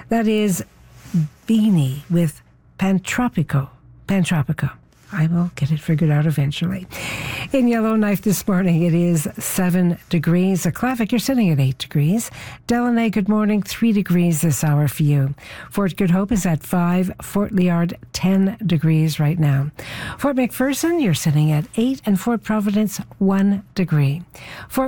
That is Beanie with Pantropico. I will get it figured out eventually. In Yellowknife this morning, it is 7 degrees. Aklavik, you're sitting at 8 degrees. Delaney, good morning, 3 degrees this hour for you. Fort Good Hope is at 5. Fort Liard, 10 degrees right now. Fort McPherson, you're sitting at 8. And Fort Providence, 1 degree. Fort